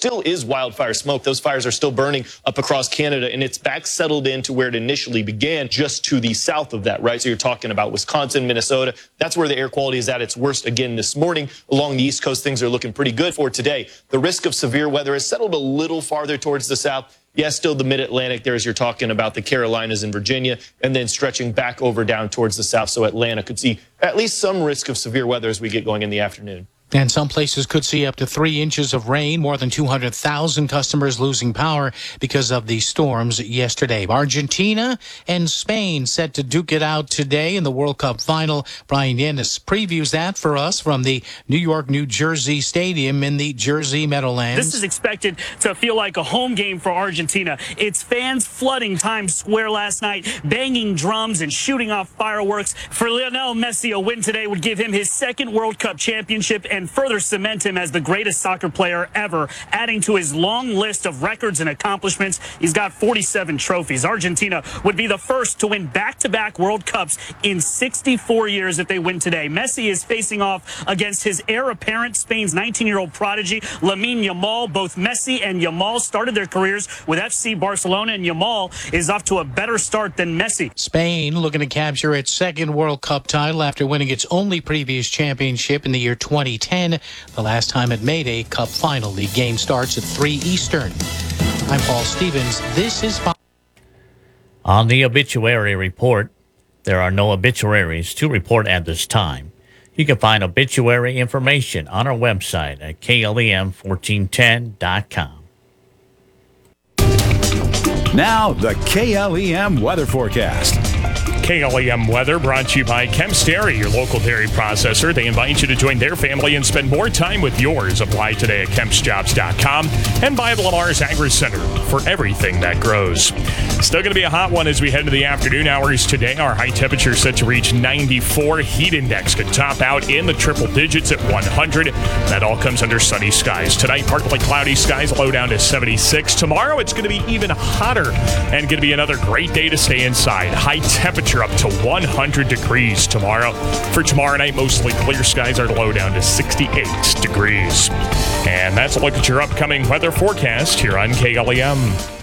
still is wildfire smoke. Those fires are still burning up across Canada, and it's back settled into where it initially began, just to the south of that, right? So you're talking about Wisconsin, Minnesota. That's where the air quality is at its worst again this morning. Along the East Coast, things are looking pretty good for today. The risk of severe weather has settled a little farther towards the south. Yes, still the mid-Atlantic there as you're talking about the Carolinas and Virginia, and then stretching back over down towards the south. So Atlanta could see at least some risk of severe weather as we get going in the afternoon. And some places could see up to 3 inches of rain, more than 200,000 customers losing power because of the storms yesterday. Argentina and Spain set to duke it out today in the World Cup final. Brian Yennis previews that for us from the New York, New Jersey Stadium in the Jersey Meadowlands. This is expected to feel like a home game for Argentina. Its fans flooding Times Square last night, banging drums and shooting off fireworks. For Lionel Messi, a win today would give him his second World Cup championship and further cement him as the greatest soccer player ever, adding to his long list of records and accomplishments. He's got 47 trophies. Argentina would be the first to win back-to-back World Cups in 64 years if they win today. Messi is facing off against his heir apparent, Spain's 19-year-old prodigy, Lamine Yamal. Both Messi and Yamal started their careers with FC Barcelona, and Yamal is off to a better start than Messi. Spain looking to capture its second World Cup title after winning its only previous championship in the year 2010. The last time it made a cup final. The game starts at 3 Eastern. I'm Paul Stevens. This is On the obituary report, there are no obituaries to report at this time. You can find obituary information on our website at KLEM1410.com. Now, the KLEM weather forecast. KLEM weather brought to you by Kemp's Dairy, your local dairy processor. They invite you to join their family and spend more time with yours. Apply today at kempsjobs.com and by the Lamar's Agri Center for everything that grows. Still going to be a hot one as we head into the afternoon hours today. Our high temperature set to reach 94. Heat index could top out in the triple digits at 100. That all comes under sunny skies. Tonight, partly cloudy skies, low down to 76. Tomorrow, it's going to be even hotter and going to be another great day to stay inside. High temperature up to 100 degrees tomorrow. For tomorrow night, mostly clear skies, are low down to 68 degrees. And that's a look at your upcoming weather forecast here on KLEM.